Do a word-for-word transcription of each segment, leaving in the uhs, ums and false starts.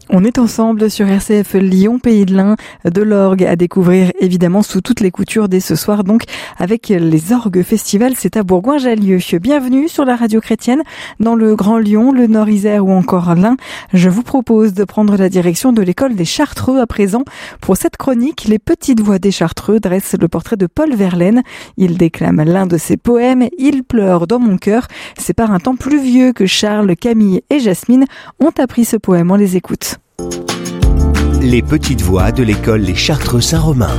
On est ensemble sur R C F Lyon Pays de l'Ain, de l'orgue à découvrir évidemment sous toutes les coutures dès ce soir, donc avec les Orgues Festival, c'est à Bourgoin-Jallieu. Bienvenue sur la radio chrétienne dans le Grand Lyon, le Nord-Isère ou encore l'Ain. Je vous propose de prendre la direction de l'école des Chartreux à présent. Pour cette chronique, les petites voix des Chartreux dressent le portrait de Paul Verlaine. Il déclame l'un de ses poèmes, Il pleure dans mon cœur. C'est par un temps pluvieux que Charles, Camille et Jasmine ont appris ce poème. On les écoute. Les petites voix de l'école Les Chartreux Saint-Romain.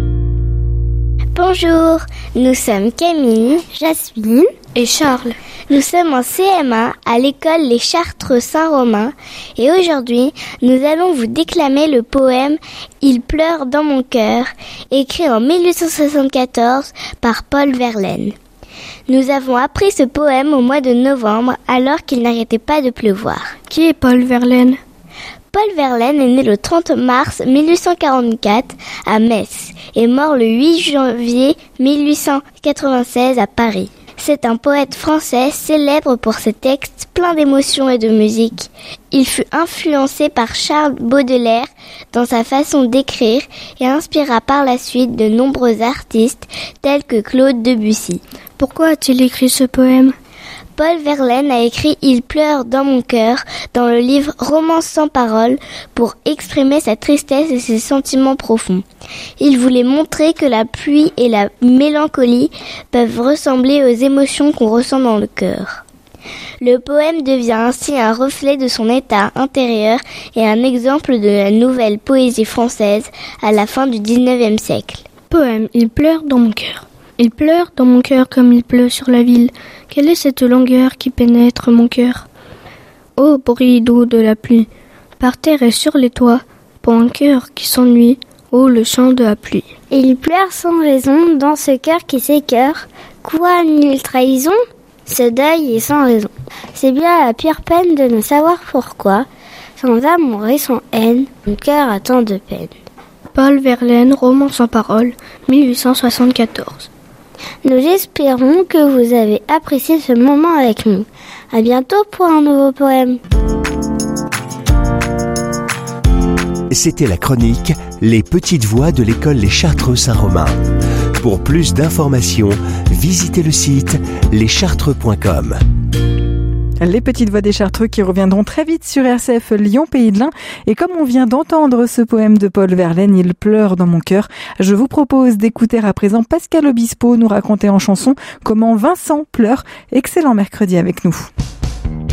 Bonjour, nous sommes Camille, Jasmine et Charles. Nous sommes en C M un à l'école Les Chartreux Saint-Romain et aujourd'hui, nous allons vous déclamer le poème Il pleure dans mon cœur, écrit en mille huit cent soixante-quatorze par Paul Verlaine. Nous avons appris ce poème au mois de novembre alors qu'il n'arrêtait pas de pleuvoir. Qui est Paul Verlaine ? Paul Verlaine est né le trente mars mille huit cent quarante-quatre à Metz et mort le huit janvier mille huit cent quatre-vingt-seize à Paris. C'est un poète français célèbre pour ses textes pleins d'émotions et de musique. Il fut influencé par Charles Baudelaire dans sa façon d'écrire et inspira par la suite de nombreux artistes tels que Claude Debussy. Pourquoi a-t-il écrit ce poème ? Paul Verlaine a écrit « Il pleure dans mon cœur » dans le livre « Romance sans parole » pour exprimer sa tristesse et ses sentiments profonds. Il voulait montrer que la pluie et la mélancolie peuvent ressembler aux émotions qu'on ressent dans le cœur. Le poème devient ainsi un reflet de son état intérieur et un exemple de la nouvelle poésie française à la fin du dix-neuvième siècle. Poème « Il pleure dans mon cœur ». Il pleure dans mon cœur comme il pleut sur la ville. Quelle est cette langueur qui pénètre mon cœur ? Ô bruit doux de la pluie, par terre et sur les toits, pour un cœur qui s'ennuie, ô le chant de la pluie. Il pleure sans raison dans ce cœur qui s'écœure. Quoi, nulle trahison ? Ce deuil est sans raison. C'est bien la pire peine de ne savoir pourquoi, sans amour et sans haine, mon cœur a tant de peine. Paul Verlaine, Romance sans parole, mille huit cent soixante-quatorze. Nous espérons que vous avez apprécié ce moment avec nous. À bientôt pour un nouveau poème. C'était la chronique Les petites voix de l'école Les Chartreux Saint-Romain. Pour plus d'informations, visitez le site les chartreux point com. Les petites voix des Chartreux qui reviendront très vite sur R C F Lyon Pays de l'Ain. Et comme on vient d'entendre ce poème de Paul Verlaine, Il pleure dans mon cœur, je vous propose d'écouter à présent Pascal Obispo nous raconter en chanson comment Vincent pleure. Excellent mercredi avec nous.